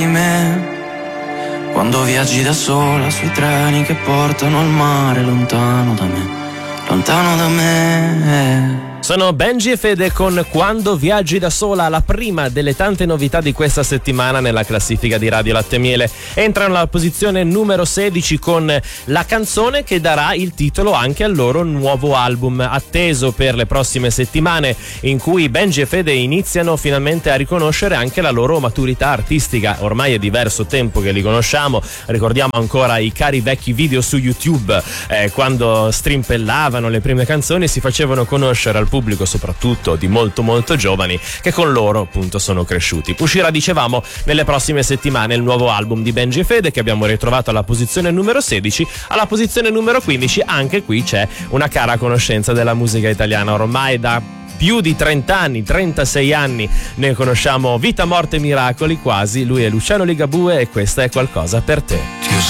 me. Quando viaggi da sola sui treni che portano al mare, lontano da me, lontano da me. Sono Benji e Fede con Quando viaggi da sola, la prima delle tante novità di questa settimana nella classifica di Radio Latte e Miele. Entrano alla posizione numero 16 con la canzone che darà il titolo anche al loro nuovo album, atteso per le prossime settimane, in cui Benji e Fede iniziano finalmente a riconoscere anche la loro maturità artistica. Ormai è diverso tempo che li conosciamo, ricordiamo ancora i cari vecchi video su YouTube, quando strimpellavano le prime canzoni e si facevano conoscere al pubblico, soprattutto di molto molto giovani, che con loro appunto sono cresciuti. Uscirà, dicevamo, nelle prossime settimane il nuovo album di Benji e Fede, che abbiamo ritrovato alla posizione numero 16. Alla posizione numero 15 anche qui c'è una cara conoscenza della musica italiana. Ormai da più di 30 anni, 36 anni ne conosciamo vita, morte e miracoli quasi. Lui è Luciano Ligabue e questa è Qualcosa per te. Ti ho